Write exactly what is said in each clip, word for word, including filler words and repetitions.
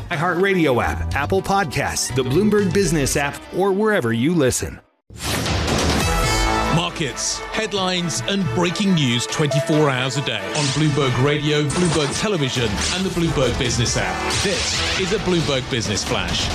iHeartRadio app, Apple Podcasts, the Bloomberg Business app, or wherever you listen. Markets, headlines and breaking news twenty-four hours a day on Bloomberg Radio, Bloomberg Television and the Bloomberg Business app. This is a Bloomberg Business Flash.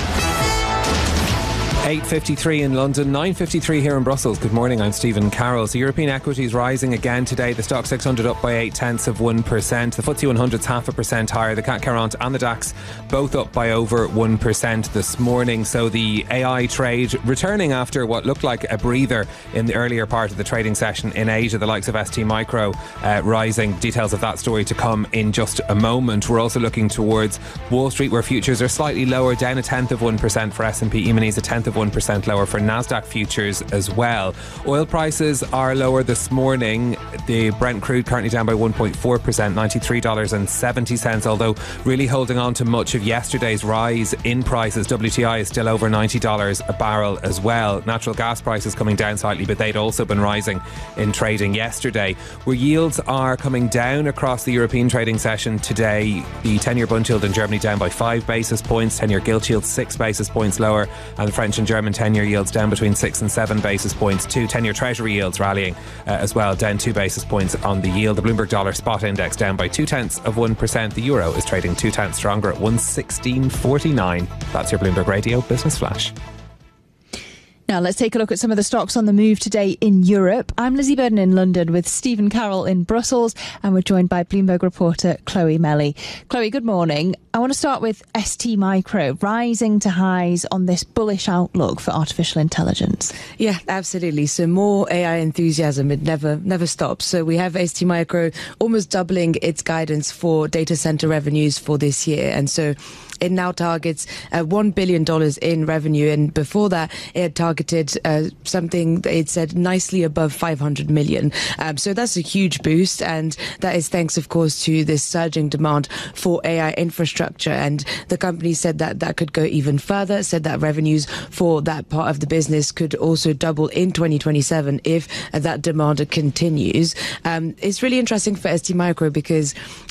eight fifty-three in London, nine fifty-three here in Brussels. Good morning, I'm Stephen Carroll. So European equities rising again today. The Stock six hundred up by eight tenths of one percent. The F T S E one hundred's half a percent higher. The C A C quarante and the DAX both up by over one percent this morning. So the A I trade returning after what looked like a breather in the earlier part of the trading session in Asia. The likes of S T Micro uh, rising. Details of that story to come in just a moment. We're also looking towards Wall Street, where futures are slightly lower, down a tenth of one percent for S and P. E minis a tenth of one percent lower for Nasdaq futures as well. Oil prices are lower this morning. The Brent crude currently down by one point four percent, ninety-three dollars and seventy cents, although really holding on to much of yesterday's rise in prices. W T I is still over ninety dollars a barrel as well. Natural gas prices coming down slightly, but they'd also been rising in trading yesterday. Where yields are coming down across the European trading session today. The ten-year Bund yield in Germany down by five basis points, ten-year gilt yield six basis points lower, and the French and German ten-year yields down between six and seven basis points. Two ten-year Treasury yields rallying uh, as well, down two basis points on the yield. The Bloomberg Dollar Spot Index down by two tenths of one percent. The euro is trading two tenths stronger at one sixteen forty-nine. That's your Bloomberg Radio Business Flash. Now let's take a look at some of the stocks on the move today in Europe. I'm Lizzie Burden in London with Stephen Carroll in Brussels, and we're joined by Bloomberg reporter Chloe Melly. Chloe, good morning. I want to start with S T Micro rising to highs on this bullish outlook for artificial intelligence. Yeah, absolutely. So more A I enthusiasm, it never never stops. So we have S T Micro almost doubling its guidance for data center revenues for this year. And so it now targets uh, one billion dollars in revenue. And before that, it had targeted uh, something that it said nicely above five hundred million. Um, so that's a huge boost. And that is thanks, of course, to this surging demand for A I infrastructure. And the company said that that could go even further, said that revenues for that part of the business could also double in twenty twenty-seven if uh, that demand continues. Um, it's really interesting for S T Micro because